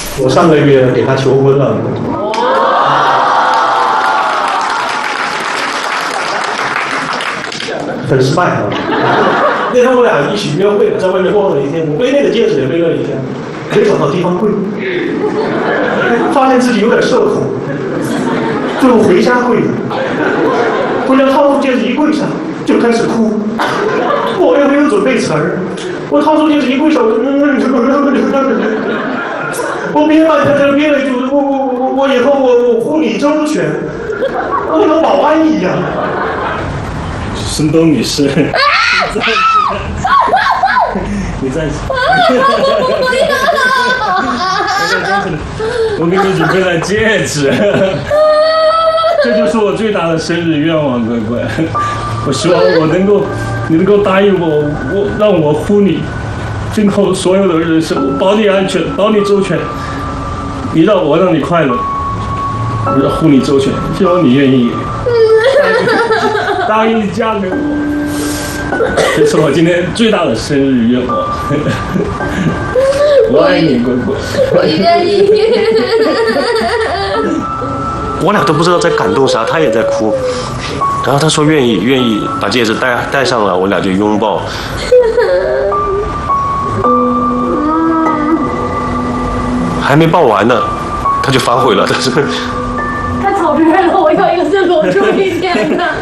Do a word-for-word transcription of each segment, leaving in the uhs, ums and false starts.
我上个月给他求婚了。很失败啊！那天我俩一起约会，在外面逛了一天，我背那个戒指也背了一天，没找到地方跪，发现自己有点社恐，最后回家跪了。回家掏出戒指一跪上，就开始哭。我又没有准备词儿，我掏出戒指一跪上，我憋了，他憋了一句，我我我我以后我我护你周全，我跟保安一样。 申东女士，你站起，我给你准备了戒指，这就是我最大的生日愿望，乖乖。我希望我能够，你能够答应我，我让我护你，今后所有的人生，我保你安全，保你周全。你让我让你快乐，我要护你周全，希望你愿意。答应嫁给我，这是我今天最大的生日愿望。我爱你，乖乖。 我愿意。 我俩都不知道在感动啥，他也在哭。然后他说愿意，愿意把戒指戴戴上了，我俩就拥抱。还没抱完呢，他就反悔了。他说。 太草率了，我要一个最隆重一点的。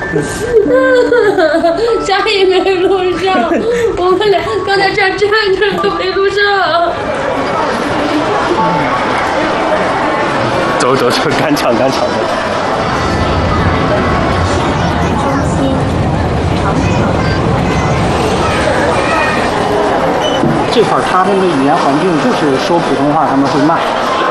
啥也没录上，我们俩刚才站站着都没录上。 走走走，赶场赶场的。 这块他们的语言环境就是说普通话他们会慢。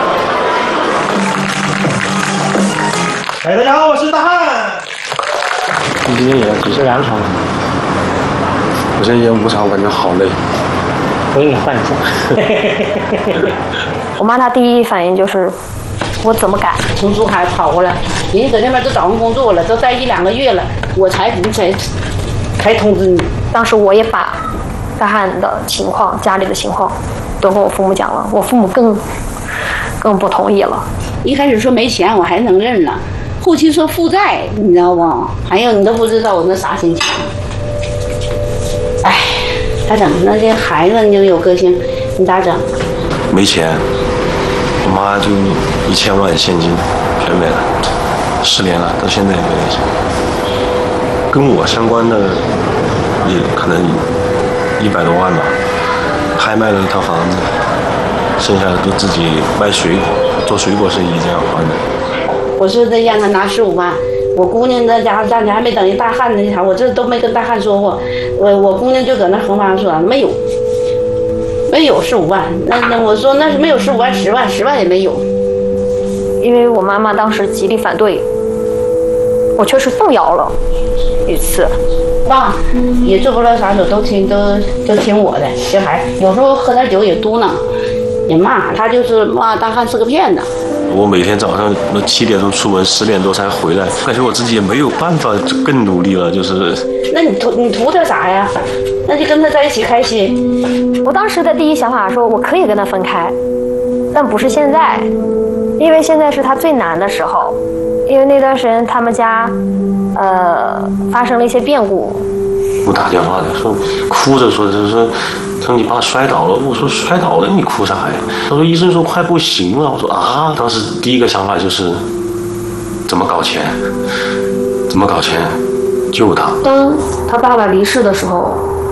哎，大家好，我是大汉。 今天演只是两场，我今天演五场，我感觉好累。 我给你换一下。 我妈她第一反应就是我怎么改？ 从珠海跑过来，人家在那边都找份工作了，都待一两个月了，我才才才通知你。 当时我也把大汉的情况、家里的情况都跟我父母讲了，我父母更更不同意了。 一开始说没钱，我还能认了，后期说负债，你知道不？还有你都不知道我那啥心情。哎，咋整？那这孩子你就有个性，你咋整？ 没钱，我妈就一千万现金全没了，失联了，到现在也没联系。跟我相关的也可能一百多万吧，拍卖了一套房子，剩下的都自己卖水果，做水果生意这样还的。 我说这让他拿十五万，我姑娘在家暂时还没等于大汉那啥，我这都没跟大汉说过，我我姑娘就搁那横发说没有，没有十五万，那那我说那是没有十五万，十万十万也没有， 因为我妈妈当时极力反对，我确实动摇了一次。 爸也做不了啥，都听都都听我的，这孩子有时候喝点酒也嘟囔，也骂他，就是骂大汉是个骗子。 我每天早上都七点钟出门，十点多才回来，感觉我自己也没有办法更努力了，就是。 那你图你图他啥呀？那就跟他在一起开心。 我当时的第一想法说，我可以跟他分开，但不是现在，因为现在是他最难的时候，因为那段时间他们家，呃，发生了一些变故。 我打电话的说，哭着说，就是说。说你爸摔倒了，我说摔倒了你哭啥呀？他说医生说快不行了，我说啊，当时第一个想法就是怎么搞钱，怎么搞钱救他。 当他爸爸离世的时候，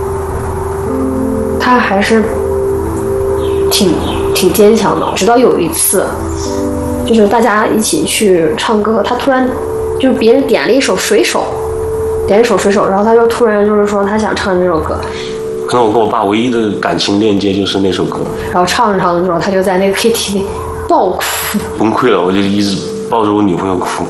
他还是挺挺坚强的。直到有一次，就是大家一起去唱歌，他突然就是别人点了一首《水手》，点一首《水手》，然后他就突然就是说他想唱这首歌。 可能我跟我爸唯一的感情链接就是那首歌， 然后唱着唱着的时候，他就在那个 K T V 爆哭， 崩溃了，我就一直抱着我女朋友哭。